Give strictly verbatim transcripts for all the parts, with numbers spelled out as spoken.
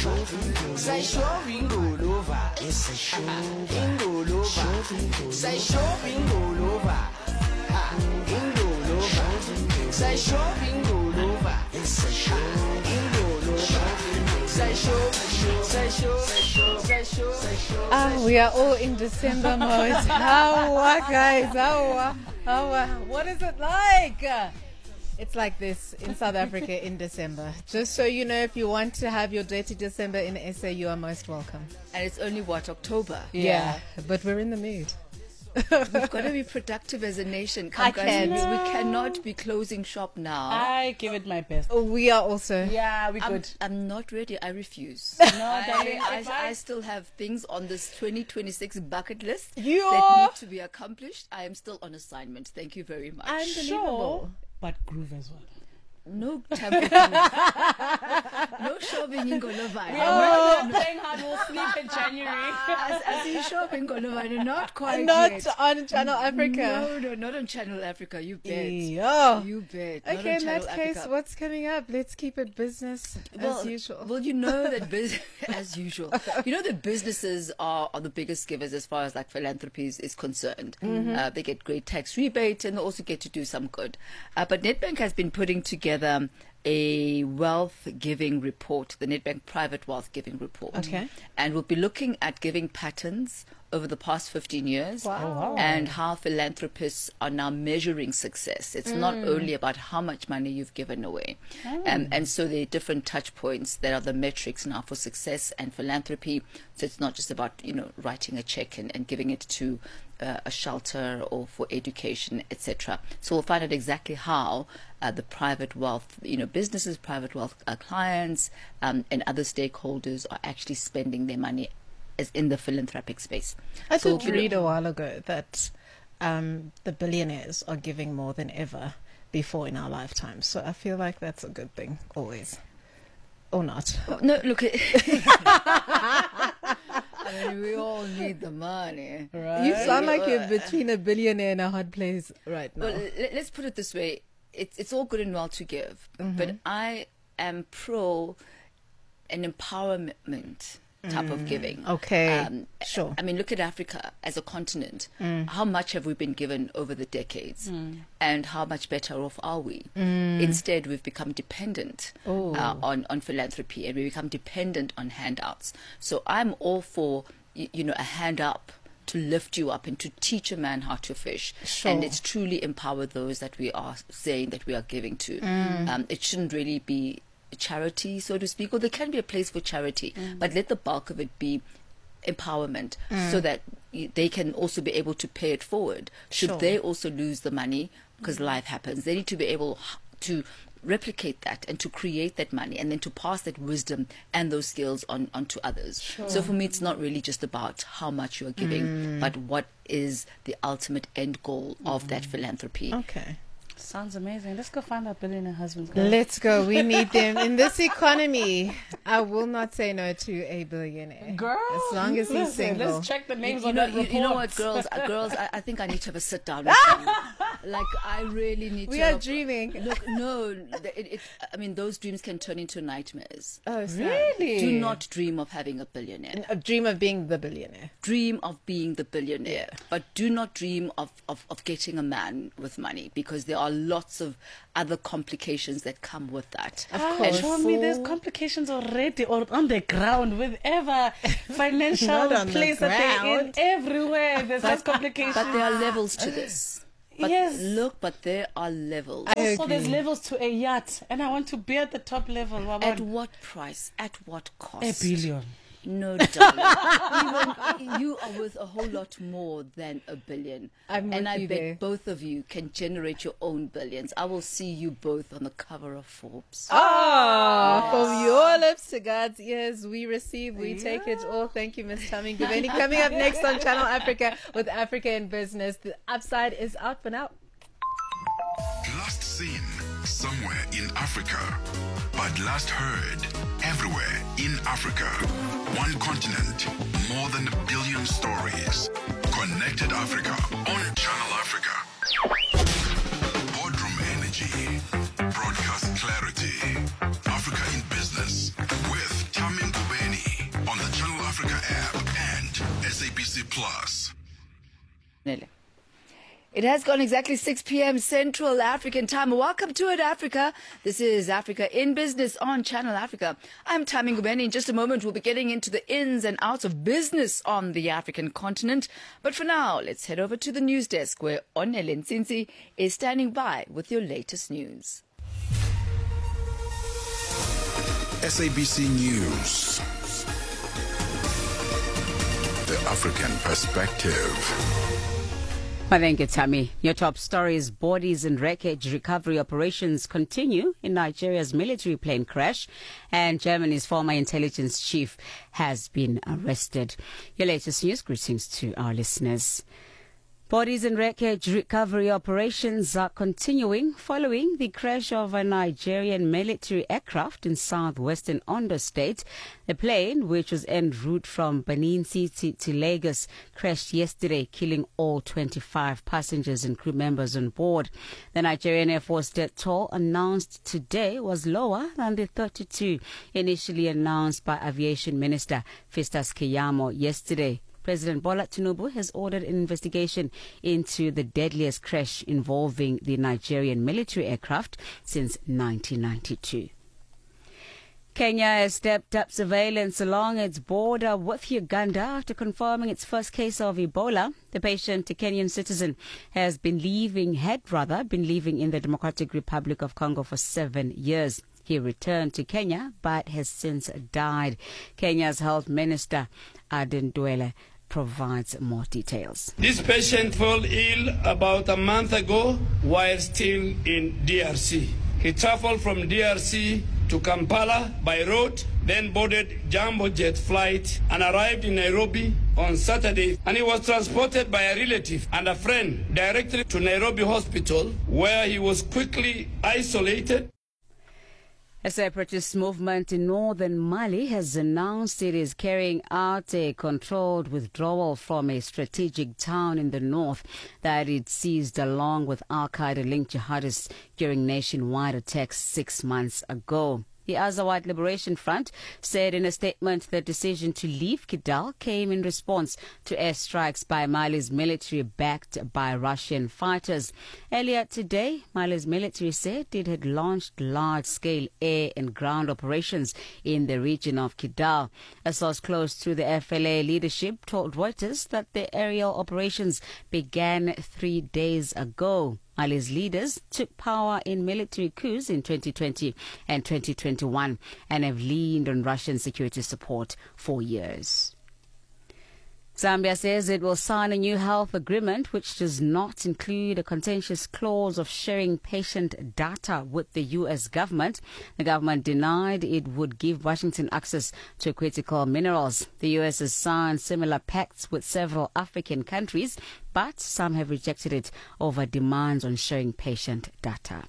Say shopping all over. It's a shopping all over. Say shopping all over. All over. Say shopping all over. It's a shopping all over. Say shopping, say shopping, say shopping. Ah, we are all in December mode. How are guys? How are, how are, what is it like? It's like this in South Africa in December. Just so you know, if you want to have your dirty December in S A, you are most welcome. And it's only, what, October? Yeah, but we're in the mood. We've got to be productive as a nation. Come, I guys, can't. we, we cannot be closing shop now. I give it my best. We are also. Yeah, we I'm, good. I'm not ready. I refuse. No, I, darling, I, if I, I- I still have things on this twenty twenty-six bucket list You that are- need to be accomplished. I am still on assignment. Thank you very much. Unbelievable. But groove as well. No temple. No shopping in Golovane. Oh, we're playing hard. We'll sleep in January. As, as in shopping Golovane, not quite Not yet. on Channel Africa. No, no, not on Channel Africa. You bet. Yeah. You bet. Not Okay, on in that Channel case, Africa. what's coming up? Let's keep it business well, as usual. Well, you know that bus- as usual, you know that businesses are, are the biggest givers as far as like philanthropies is concerned. Mm-hmm. Uh, they get great tax rebates and they also get to do some good. Uh, but Nedbank has been putting together a wealth giving report, the Nedbank Private Wealth Giving Report. Okay. And we'll be looking at giving patterns over the past fifteen years Wow. and how philanthropists are now measuring success. It's not only about how much money you've given away. Um, and so there are different touch points that are the metrics now for success and philanthropy. So it's not just about, you know, writing a check and, and giving it to uh, a shelter or for education, et cetera. So we'll find out exactly how uh, the private wealth, you know, businesses, private wealth uh, clients um, and other stakeholders are actually spending their money as in the philanthropic space. I So did we'll- read a while ago that um, the billionaires are giving more than ever before in our lifetime. So I feel like that's a good thing, always. Or not. No, look, I mean, we all need the money. Right. You sound like you're between a billionaire and a hard place right now. Well, let- let's put it this way. It's, it's all good and well to give, but I am pro an empowerment type of giving. Okay, sure. I mean, look at Africa as a continent. How much have we been given over the decades? And how much better off are we? Instead, we've become dependent uh, on, on philanthropy and we become dependent on handouts. So I'm all for, you, you know, a hand up to lift you up and to teach a man how to fish. Sure. And it's truly empower those that we are saying that we are giving to. Um, it shouldn't really be charity, so to speak, or there can be a place for charity, but let the bulk of it be empowerment so that y- they can also be able to pay it forward. Should Sure. they also lose the money, because life happens, they need to be able h- to replicate that and to create that money and then to pass that wisdom and those skills on, on to others. So for me, it's not really just about how much you are giving, but what is the ultimate end goal of that philanthropy. Okay. Sounds amazing. Let's go find our billionaire husbands. guys. Let's go. We need them. In this economy, I will not say no to a billionaire. Girl, As long as he's listen, single. Let's check the names You on know, that you, report. you know what, girls, uh, girls, I, I think I need to have a sit down with you. Like, I really need We to. are dreaming. Look, no, it, it, I mean, those dreams can turn into nightmares. Oh, sad. Really? Do not dream of having a billionaire. A dream of being the billionaire. Dream of being the billionaire, Yeah. but do not dream of, of, of getting a man with money, because there are lots of other complications that come with that. Of Ah, course. show me there's for- complications already or on the ground with ever financial Not on the place that they're in. ground. Everywhere there's those complications. But there are levels to this. But Yes. look, but there are levels. I also, there's agree. levels to a yacht, and I want to be at the top level. Wabona. At what price? At what cost? A billion. No, darling. Even you are worth a whole lot more than a billion. I'm and with I you bet there. both of you can generate your own billions. I will see you both on the cover of Forbes. Ah, from your lips to God's ears, we receive, we take it all. Thank you, Miss Tammy Ngubeni. Coming up next on Channel Africa with Africa in Business. The upside is out for now. Last seen somewhere in Africa, but last heard everywhere in Africa. One continent, more than a billion stories. Connected Africa on Channel Africa. Boardroom energy, broadcast clarity. Africa in Business with Tammy Ngubeni. S A B C Plus. Nele. It has gone exactly six p.m. Central African time. Welcome to it, Africa. This is Africa in Business on Channel Africa. I'm Tami Ngubeni. In just a moment, we'll be getting into the ins and outs of business on the African continent. But for now, let's head over to the news desk where Onele Nsinzi is standing by with your latest news. S A B C News. The African perspective. Well, thank you, Tammy. Your top stories: bodies and wreckage recovery operations continue in Nigeria's military plane crash, and Germany's former intelligence chief has been arrested. Your latest news. Greetings to our listeners. Bodies and wreckage recovery operations are continuing following the crash of a Nigerian military aircraft in southwestern Ondo State. The plane, which was en route from Benin City to Lagos, crashed yesterday, killing all twenty-five passengers and crew members on board. The Nigerian Air Force death toll announced today was lower than the thirty-two initially announced by Aviation Minister Festus Keyamo yesterday. President Bola Tinubu has ordered an investigation into the deadliest crash involving the Nigerian military aircraft since nineteen ninety-two. Kenya has stepped up surveillance along its border with Uganda after confirming its first case of Ebola. The patient, a Kenyan citizen, has been living, had rather been living in the Democratic Republic of Congo for seven years. He returned to Kenya but has since died. Kenya's Health Minister Aden Duale provides more details. This patient fell ill about a month ago while still in D R C. He traveled from D R C to Kampala by road, then boarded Jambo jet flight and arrived in Nairobi on Saturday, and he was transported by a relative and a friend directly to Nairobi Hospital, where he was quickly isolated. A separatist movement in northern Mali has announced it is carrying out a controlled withdrawal from a strategic town in the north that it seized along with Al-Qaeda-linked jihadists during nationwide attacks six months ago. The Azawad Liberation Front said in a statement the decision to leave Kidal came in response to airstrikes by Mali's military backed by Russian fighters. Earlier today, Mali's military said it had launched large-scale air and ground operations in the region of Kidal. A source close to the F L A leadership told Reuters that the aerial operations began three days ago. Mali's leaders took power in military coups in twenty twenty and twenty twenty-one and have leaned on Russian security support for years. Zambia says it will sign a new health agreement which does not include a contentious clause of sharing patient data with the U S government. The government denied it would give Washington access to critical minerals. The U S has signed similar pacts with several African countries, but some have rejected it over demands on sharing patient data.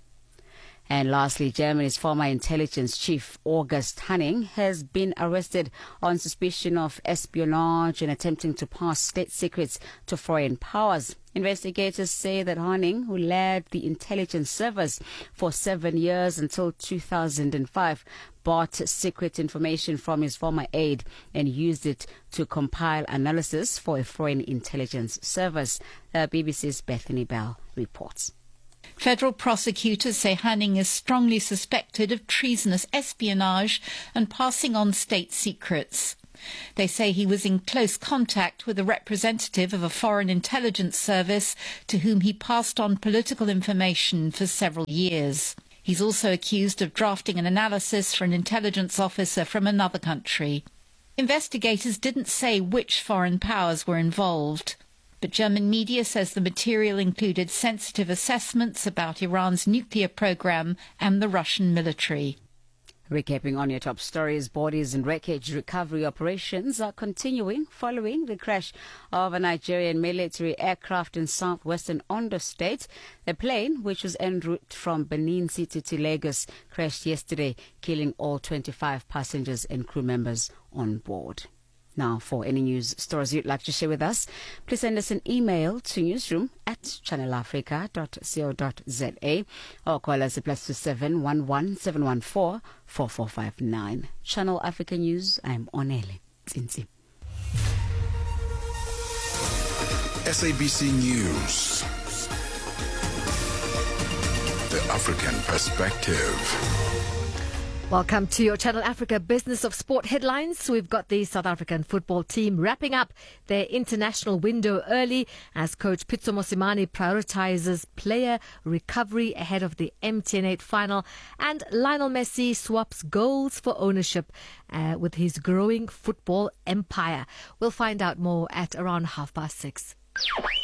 And lastly, Germany's former intelligence chief, August Hanning, has been arrested on suspicion of espionage and attempting to pass state secrets to foreign powers. Investigators say that Hanning, who led the intelligence service for seven years until two thousand five, bought secret information from his former aide and used it to compile analysis for a foreign intelligence service. Uh, B B C's Bethany Bell reports. Federal prosecutors say Hanning is strongly suspected of treasonous espionage and passing on state secrets. They say he was in close contact with a representative of a foreign intelligence service to whom he passed on political information for several years. He's also accused of drafting an analysis for an intelligence officer from another country. Investigators didn't say which foreign powers were involved, but German media says the material included sensitive assessments about Iran's nuclear program and the Russian military. Recapping on your top stories, bodies and wreckage recovery operations are continuing following the crash of a Nigerian military aircraft in southwestern Ondo State. The plane, which was en route from Benin City to Lagos, crashed yesterday, killing all twenty-five passengers and crew members on board. Now, for any news stories you'd like to share with us, please send us an email to newsroom at channelafrica dot co dot za or call us at plus two seven one one seven one four four four five nine. Channel Africa News, I'm Onele Nsinzi. S A B C News. The African Perspective. Welcome to your Channel Africa Business of Sport headlines. We've got the South African football team wrapping up their international window early as coach Pitso Mosimane prioritizes player recovery ahead of the M T N eight final, and Lionel Messi swaps goals for ownership uh, with his growing football empire. We'll find out more at around half past six.